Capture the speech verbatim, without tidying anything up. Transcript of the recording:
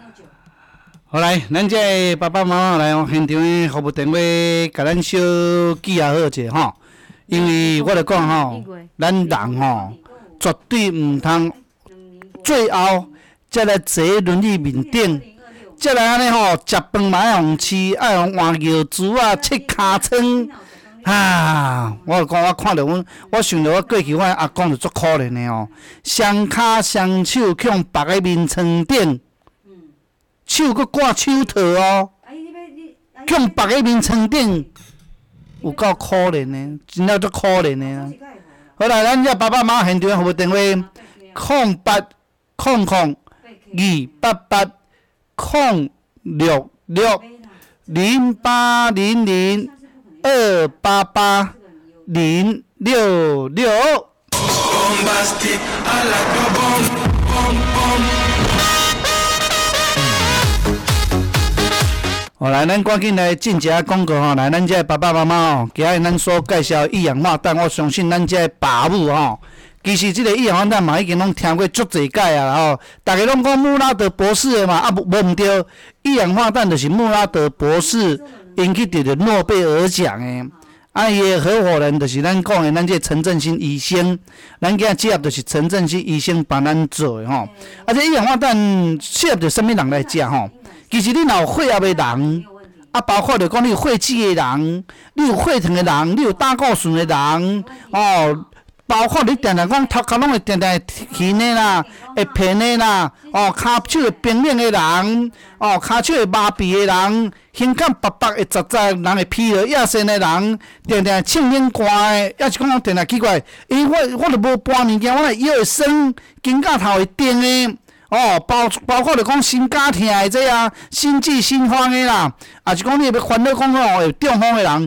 好来，咱这爸爸妈妈来哦，现场的服务单位，甲咱小记下好者吼，因为我著讲吼，咱人吼绝对毋通最后才来坐轮椅面顶，才来安尼吼食饭嘛爱用饲，爱用换尿珠啊，切尻川。啊！我讲，我看到阮，我想到我过去，我阿公就足可怜的哦，双骹双手去用别个面床顶，手佫挂手套哦，去用别个面床顶，有够可怜的，真正足可怜的啊！好啦，咱这爸爸妈妈现场服务电话：空八空空二八八空六六零八零零。二八八零六六。好来，咱赶紧来进一下广告吼！来，咱这爸爸妈妈吼，今日咱所介绍一氧化氮，我相信咱这爸母吼，其实这个一氧化氮嘛已经拢听过足侪届啊吼，大家拢讲穆拉德博士的嘛，啊无无毋对，一氧化氮就是穆拉德博士。因去得着诺贝尔奖诶，啊，伊诶合伙人就是咱讲诶，咱这陈振兴医生，咱今接合就是陈振兴医生帮咱做诶吼。啊，这一氧化氮适合着什么人来食吼？其实你若有血压诶人，啊，包括着讲你有血脂诶人，你有血糖诶人，你有胆固醇诶人，哦。包括你定定讲头壳拢会定定会晕的啦，会偏的啦，哦，骹手会冰冷的人，哦，骹手会麻痹的人，胸口白白会杂杂，人会疲劳亚身的人，定定唱冷歌的，也是讲定定奇怪，因为我我都无搬物件，我的腰会酸，肩胛头会顶的。哦，包包括着讲心肝疼的这啊，心悸心慌的啦，也是讲你要烦恼讲哦会中风的人，